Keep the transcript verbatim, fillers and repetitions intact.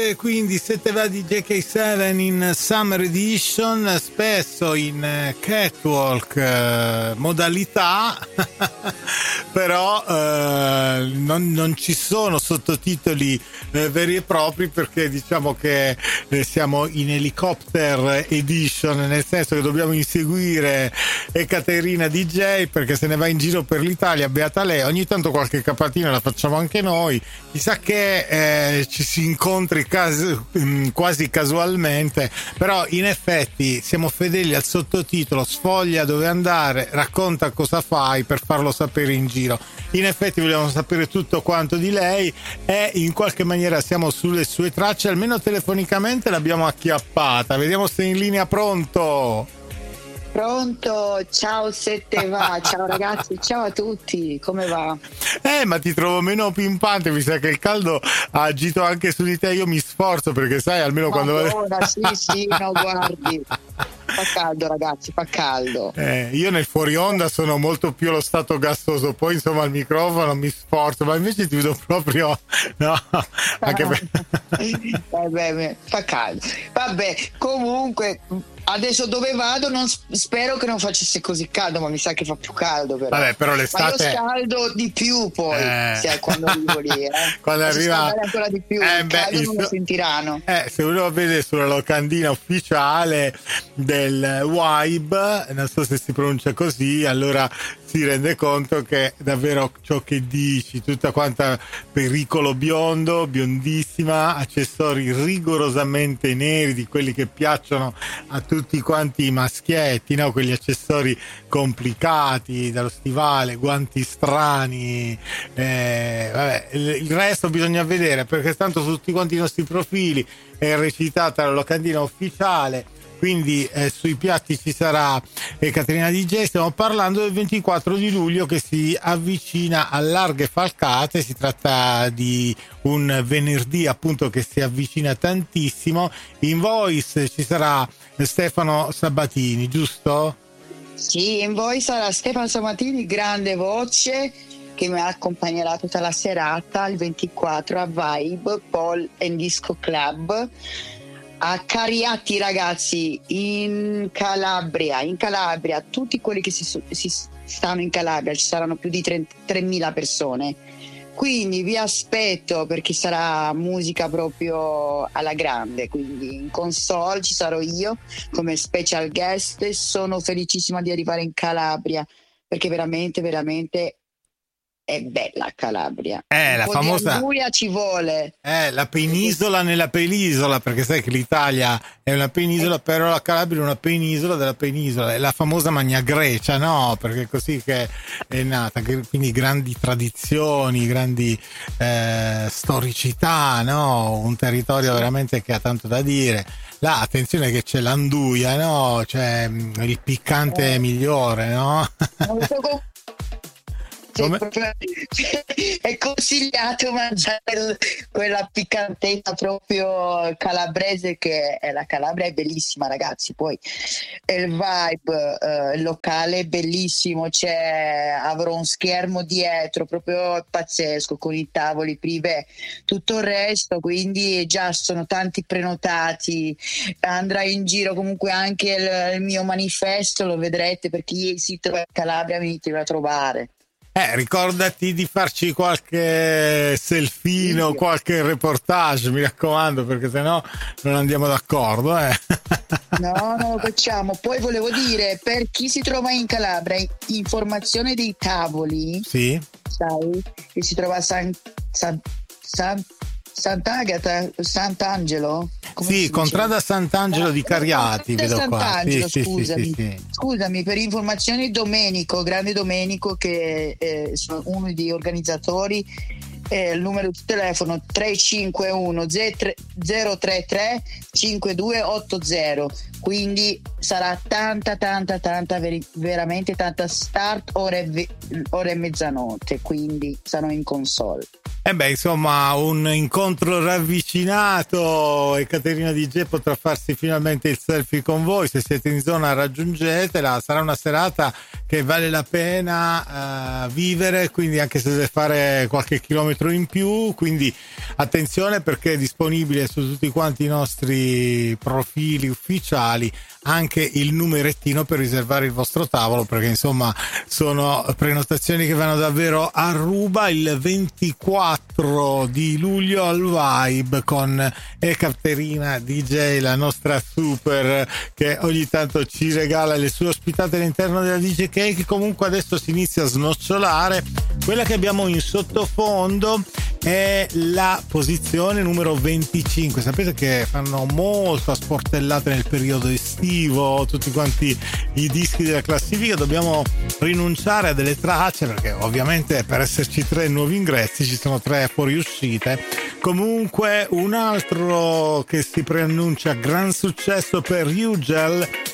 E quindi se te va di J K sette in Summer Edition, spesso in catwalk eh, modalità, però eh, non, non ci sono sottotitoli eh, veri e propri, perché diciamo che eh, siamo in helicopter edition, nel senso che dobbiamo inseguire Ekaterina D J perché se ne va in giro per l'Italia, beata lei. Ogni tanto qualche capatina la facciamo anche noi, chissà che eh, ci si incontri quasi casualmente, però in effetti siamo fedeli al sottotitolo: sfoglia dove andare, racconta cosa fai, per farlo sapere in giro. In effetti vogliamo sapere tutto quanto di lei e in qualche maniera siamo sulle sue tracce, almeno telefonicamente l'abbiamo acchiappata. Vediamo se è in linea. Pronto? Pronto, ciao, se te va, ciao ragazzi, ciao a tutti, come va? Eh, ma ti trovo meno pimpante, mi sa che il caldo ha agito anche su di te. Io mi sforzo perché sai, almeno Madonna, quando... sì, sì, no, guardi, fa caldo ragazzi, fa caldo. Eh, io nel fuori onda sono molto più allo stato gassoso, poi insomma al microfono mi sforzo, ma invece ti vedo proprio... No, anche per... Vabbè, fa caldo. Vabbè, comunque... Adesso dove vado non, spero che non facesse così caldo, ma mi sa che fa più caldo però. Vabbè, però l'estate... Ma io scaldo di più poi eh... se, quando arrivo lì eh. Quando arriva ancora di più, eh, il beh, caldo il non so... lo sentiranno eh, se uno vede sulla locandina ufficiale del Vibe, non so se si pronuncia così, allora si rende conto che davvero ciò che dici, tutta quanta pericolo biondo, biondissima, accessori rigorosamente neri, di quelli che piacciono a tutti quanti i maschietti, no? Quegli accessori complicati, dallo stivale, guanti strani, eh, vabbè, il resto bisogna vedere, perché tanto su tutti quanti i nostri profili è recitata la locandina ufficiale. Quindi eh, sui piatti ci sarà Ekaterina D J. Stiamo parlando del ventiquattro di luglio che si avvicina a larghe falcate. Si tratta di un venerdì appunto che si avvicina tantissimo. In voice ci sarà Stefano Sabatini, giusto? Sì, in voice sarà Stefano Sabatini, grande voce, che mi accompagnerà tutta la serata il ventiquattro a Vibe Paul and Disco Club a Cariati, ragazzi, in Calabria. In Calabria, tutti quelli che si, si stanno in Calabria, ci saranno più di tremila persone, quindi vi aspetto, perché sarà musica proprio alla grande. Quindi in console ci sarò io come special guest. Sono felicissima di arrivare in Calabria perché veramente veramente è bella Calabria. Eh, un la po' famosa di Anguria ci vuole. Eh, la penisola nella penisola, perché sai che l'Italia è una penisola, però la Calabria è una penisola della penisola, è la famosa Magna Grecia, no? Perché è così che è nata, quindi grandi tradizioni, grandi eh, storicità, no? Un territorio veramente che ha tanto da dire. Là, attenzione che c'è l'anduia, no? Cioè il piccante eh. migliore, no? Come? È consigliato mangiare quella piccantezza proprio calabrese, che è la Calabria è bellissima, ragazzi. Poi il vibe eh, il locale è bellissimo, c'è, avrò un schermo dietro proprio pazzesco con i tavoli privé, tutto il resto, quindi già sono tanti prenotati. Andrai in giro comunque anche il, il mio manifesto, lo vedrete, perché il sito è Calabria, venite a trovare. Eh, ricordati di farci qualche selfino, qualche reportage, mi raccomando, perché sennò non andiamo d'accordo, eh. No, non lo facciamo. Poi volevo dire, per chi si trova in Calabria, informazione dei tavoli, sì, sai, che si trova a San, San, San Sant'Agata, Sant'Angelo? Come sì, contrada Sant'Angelo di Cariati, vedo qua. Sì, scusami, sì, sì, sì. scusami, per informazioni Domenico, grande Domenico, che è uno degli organizzatori. Eh, il numero di telefono tre cinque uno zero tre tre cinque due otto zero, quindi sarà tanta tanta tanta veri, veramente tanta start ore, ore e mezzanotte, quindi sarò in console. E beh, insomma, un incontro ravvicinato e Caterina di G potrà farsi finalmente il selfie con voi. Se siete in zona raggiungetela, sarà una serata che vale la pena uh, vivere, quindi anche se deve fare qualche chilometro in più, quindi attenzione perché è disponibile su tutti quanti i nostri profili ufficiali anche il numerettino per riservare il vostro tavolo, perché insomma sono prenotazioni che vanno davvero a ruba. Il ventiquattro di luglio al Vibe con Ekaterina D J, la nostra super che ogni tanto ci regala le sue ospitate all'interno della D J Cake. Comunque adesso si inizia a snocciolare. Quella che abbiamo in sottofondo è la posizione numero venticinque. Sapete che fanno molto a sportellate nel periodo estivo tutti quanti i dischi della classifica. Dobbiamo rinunciare a delle tracce perché ovviamente per esserci tre nuovi ingressi ci sono tre fuoriuscite. Comunque un altro che si preannuncia gran successo per Ugel